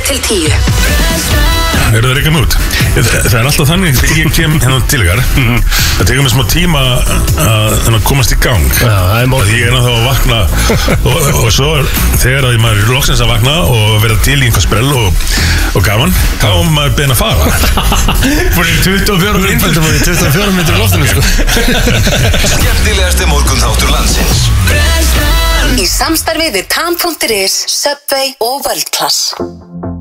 7-10 Eru það reykja mig út? Það alltaf þannig þegar ég kem hérna til ykkar það tekur mér smá tíma að komast í gang. Já, það er mál. Ég þá að vakna og svo þegar að maður er loksins að vakna og vera til í einhver sprell og gaman, þá maður beðin að fara. Fyrir 24 myndir í loftinu, sko. Skemmtilegasti morgunþáttur landsins. Í samstarfi við Tam.is, Subway og World Class